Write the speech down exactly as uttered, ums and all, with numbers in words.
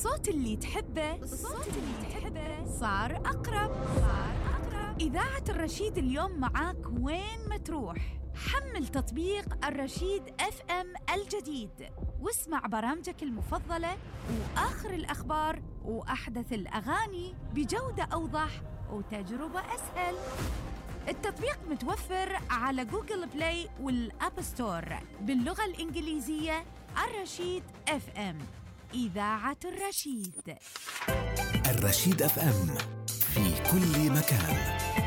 الصوت اللي تحبه الصوت اللي تحبه صار أقرب صار أقرب إذاعة الرشيد اليوم معاك وين ما تروح. حمل تطبيق الرشيد اف ام الجديد واسمع برامجك المفضلة وآخر الأخبار وأحدث الأغاني بجودة أوضح وتجربة أسهل. التطبيق متوفر على جوجل بلاي والأب ستور باللغة الإنجليزية. الرشيد اف ام، إذاعة الرشيد. الرشيد اف ام في كل مكان.